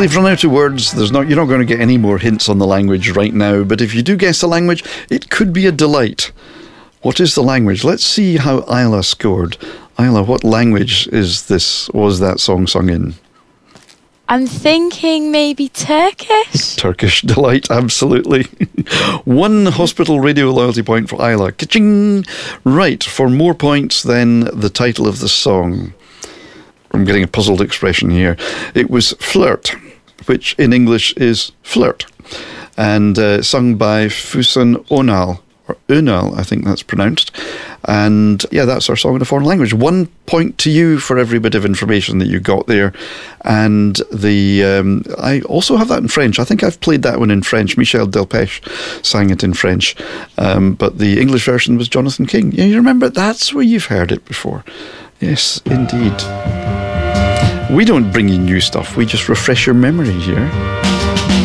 we've run out of words. You're not going to get any more hints on the language right now, but if you do guess the language, it could be a delight. What is the language? Let's see how Isla scored. Isla, what language was that song sung in? I'm thinking maybe Turkish. Turkish delight, absolutely. 1 hospital radio loyalty point for Isla. Ka-ching! Right, for more points than the title of the song. I'm getting a puzzled expression here. It was Flirt, which in English is Flirt, and sung by Fusen Onal. Or Unal, I think that's pronounced. And yeah, that's our song in a foreign language. 1 point to you for every bit of information that you got there. And I also have that in French. I think I've played that one in French. Michel Delpech sang it in French. But the English version was Jonathan King. Yeah, you remember, that's where you've heard it before. Yes, indeed. We don't bring you new stuff. We just refresh your memory here.